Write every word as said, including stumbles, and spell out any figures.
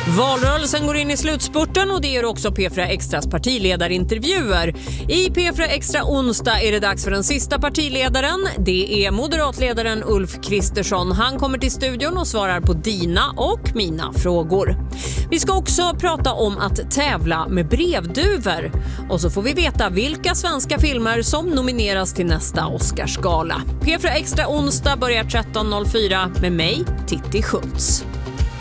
Valrörelsen går in i slutspurten och det gör också P fyra Extras partiledarintervjuer. I P fyra Extra onsdag är det dags för den sista partiledaren. Det är moderatledaren Ulf Kristersson. Han kommer till studion och svarar på dina och mina frågor. Vi ska också prata om att tävla med brevduvor. Och så får vi veta vilka svenska filmer som nomineras till nästa Oscarsgala. P fyra Extra onsdag börjar tretton noll fyra med mig, Titti Schultz.